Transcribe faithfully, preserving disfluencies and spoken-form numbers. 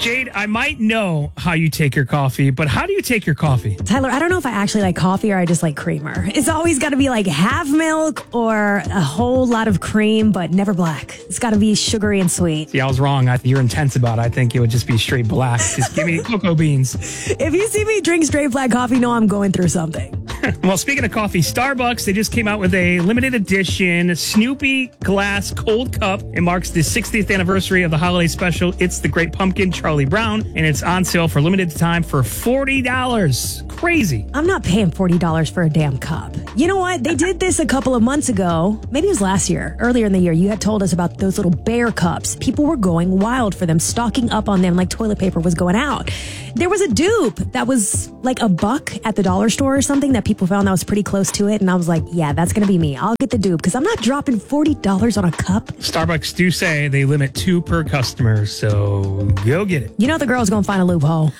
Jade, I might know how you take your coffee, but how do you take your coffee? Tyler, I don't know if I actually like coffee or I just like creamer. It's always got to be like half milk or a whole lot of cream, but never black. It's got to be sugary and sweet. See, I was wrong. I, you're intense about it. I think it would just be straight black. Just give me cocoa beans. If you see me drink straight black coffee, know I'm going through something. Well, speaking of coffee, Starbucks, they just came out with a limited edition Snoopy glass cold cup. It marks the sixtieth anniversary of the holiday special. It's the Great Pumpkin, Charlie Brown, and it's on sale for a limited time for forty dollars. Crazy. I'm not paying forty dollars for a damn cup. You know what? They did this a couple of months ago. Maybe it was last year. Earlier in the year, you had told us about those little bear cups. People were going wild for them, stocking up on them like toilet paper was going out. There was a dupe that was like a buck at the dollar store or something that people found that was pretty close to it. And I was like, yeah, that's going to be me. I'll get the dupe because I'm not dropping forty dollars on a cup. Starbucks do say they limit two per customer, so go get it. You know the girl's going to find a loophole.